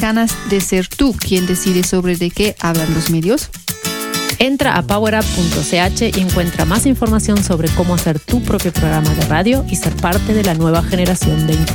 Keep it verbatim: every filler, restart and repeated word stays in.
ganas de ser tú quien decide sobre de qué hablan los medios? Entra a powerup punto c h y encuentra más información sobre cómo hacer tu propio programa de radio y ser parte de la nueva generación de información.